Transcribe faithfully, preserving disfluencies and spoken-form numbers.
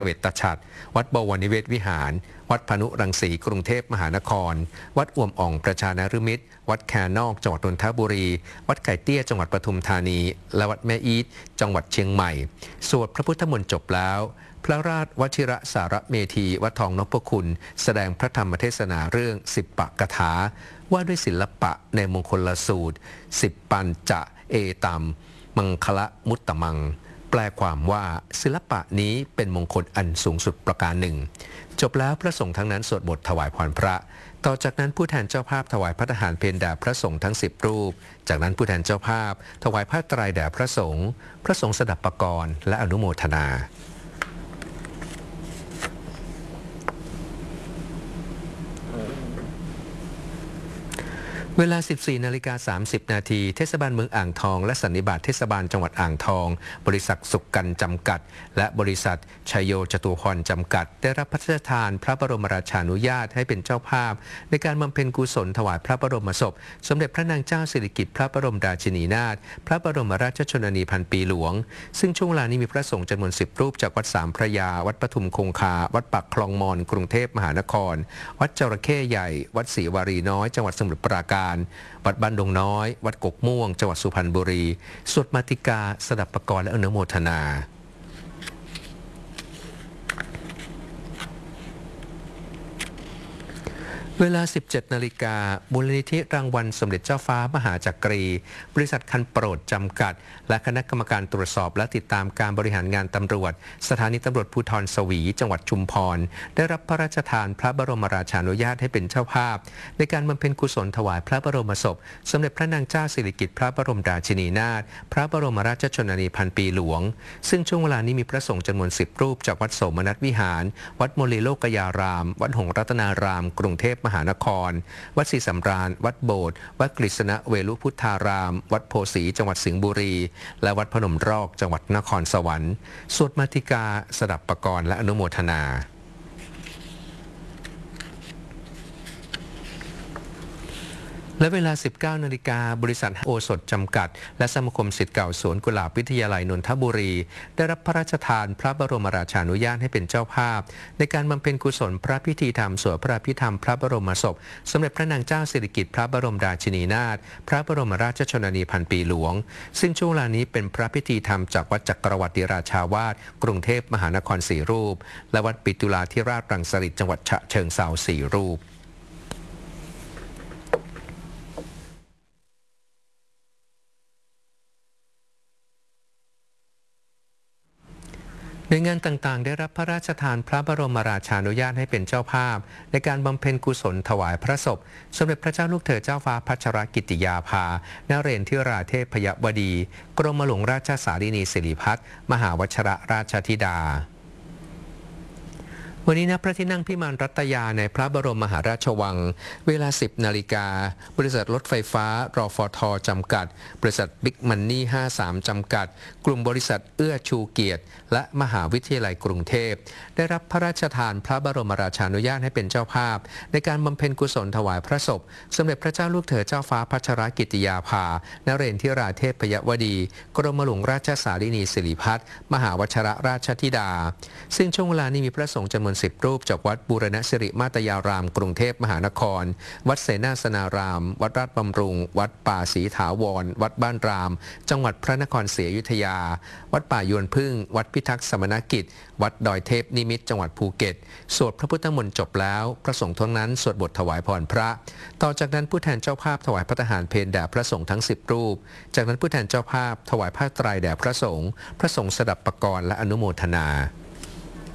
เวตฉัตรวัดบวรนิเวศวิหารวัดพนุรังสีกรุงเทพมหานครวัดอ่วมอ่องประชานฤมิตรวัดแคนอกจังหวัดนนทบุรีวัดไก่เตี้ยจังหวัดปทุมธานีและวัดแม่อีทจังหวัดเชียงใหม่สวดพระพุทธมนต์จบแล้วพระราชวชิระสารเมธีวัดทองนพคุณแสดงพระธรรมเทศนาเรื่องสิบปกถาว่าด้วยศิลปะในมงคลสูตรสิบปัญจะเอตัมมังคละมุตตมังแปลความว่าศิลปะนี้เป็นมงคลอันสูงสุดประการหนึ่งจบแล้วพระสงฆ์ทั้งนั้นสวดบทถวายพรพระต่อจากนั้นผู้แทนเจ้าภาพถวายพระทหารเพลแด่พระสงฆ์ทั้งสิบรูปจากนั้นผู้แทนเจ้าภาพถวายผ้าไตรแด่พระสงฆ์พระสงฆ์สดับปกรณ์และอนุโมทนาเวลา สิบสี่นาฬิกาสามสิบนาทีเทศบาลเมืองอ่างทองและสันนิบาตเทศบาลจังหวัดอ่างทองบริษัทสุขกันจำกัดและบริษัทชัยโยจตุพรจำกัดได้รับพระราชทานพระบรมราชานุญาตให้เป็นเจ้าภาพในการบำเพ็ญกุศลถวายพระบรมศพสมเด็จพระนางเจ้าสิริกิติ์พระบรมราชินีนาถพระบรมราชชนนีพันปีหลวงซึ่งช่วงเวลานี้มีพระสงฆ์จำนวนสิบรูปจากวัดสามพระยาวัดปทุมคงคาวัดปากคลองมอนกรุงเทพมหานครวัดจระเข้ใหญ่วัดศรีวารีน้อยจังหวัดสมุทรปราการวัดบ้านดงน้อยวัดกกม่วงจังหวัดสุพรรณบุรีสวดมาติกาสดับปกรณ์และอนุโมทนาเวลา สิบเจ็ดนาฬิกามูลนิธิรางวัลสมเด็จเจ้าฟ้ามหาจักรีบริษัทคันโปรดจำกัดและคณะกรรมการตรวจสอบและติดตามการบริหารงานตำรวจสถานีตำรวจภูธรสวีจังหวัดชุมพรได้รับพระราชทานพระบรมราชานุญาตให้เป็นเจ้าภาพในการบำเพ็ญกุศลถวายพระบรมศพสมเด็จพระนางเจ้าสิริกิติ์พระบรมราชินีนาถพระบรมราชชนนีพันปีหลวงซึ่งช่วงเวลานี้มีพระสงฆ์จำนวนสิบรูปจากวัดโสมนัสวิหารวัดโมลีโลกยารามวัดหงส์รัตนารามกรุงเทพมหานครวัดศรีสำราญวัดโบสถ์วัดกฤษณเวลุพุทธารามวัดโพสีจังหวัดสิงห์บุรีและวัดพนมรอกจังหวัดนครสวรรค์สวดมาติกาสดับปกรณ์และอนุโมทนาและเวลา สิบเก้านาฬิกาบริษัทโอสถจำกัดและสมาคมศิษย์เก่าสวนกุหลาบวิทยาลัยนนทบุรีได้รับพระราชทานพระบรมราชานุญาตให้เป็นเจ้าภาพในการบำเพ็ญกุศลพระพิธีธรรมสวดพระพิธรรมพระบรมศพสมเด็จพระนางเจ้าสิริกิติ์พระบรมราชินีนาถพระบรมราชชนนีพันปีหลวงซึ่งช่วงเวลานี้เป็นพระพิธีธรรมจากวัดจักรวรรดิราชาวาสกรุงเทพมหานครสี่รูปและวัดปิตุลาธิราชรังสฤษฎ์จังหวัดฉะเชิงเทราสี่รูปในงานต่างๆได้รับพระราชทานพระบรมราชานุญาตให้เป็นเจ้าภาพในการบำเพ็ญกุศลถวายพระศพสมเด็จพระเจ้าลูกเธอเจ้าฟ้าพัชรกิติยาภานเรนทิราเทพยวดีกรมหลวงราชสารินีสิริพัฒน์มหาวชรราชธิดาวันนี้ณพระที่นั่งพิมานรัตยาในพระบรมมหาราชวังเวลา สิบนาฬิกาบริษัทรถไฟฟ้ารฟท.จำกัดบริษัทบิ๊กมันนี่ห้าสิบสามจำกัดกลุ่มบริษัทเอื้อชูเกียรติและมหาวิทยาลัยกรุงเทพได้รับพระราชทานพระบรมราชานุญาตให้เป็นเจ้าภาพในการบำเพ็ญกุศลถวายพระศพสมเด็จพระเจ้าลูกเธอเจ้าฟ้าพัชรกิติยาภานเรนทิราเทพยวดีกรมหลวงราชสารินีสิริพัฒน์มหาวชรราชธิดาซึ่งช่วงเวลานี้มีพระสงฆ์จำนวนสิบรูปจากวัดบูรณสิริมาตยารามกรุงเทพมหานครวัดเสนาสนารามวัดราชบำรุงวัดป่าศรีถาวรวัดบ้านรามจังหวัดพระนครศรีอยุธยาวัดป่ายวนพึ่งวัดพิทักษ์สมณกิจวัดดอยเทพนิมิตรจังหวัดภูเก็ตสวดพระพุทธมนต์จบแล้วพระสงฆ์ทั้งนั้นสวดบทถวายพรพระต่อจากนั้นผู้แทนเจ้าภาพถวายพระทหารเพลแด่พระสงฆ์ทั้งสิบรูปจากนั้นผู้แทนเจ้าภาพถวายผ้าไตรแด่พระสงฆ์พระสงฆ์สดับปกรณ์และอนุโมทนา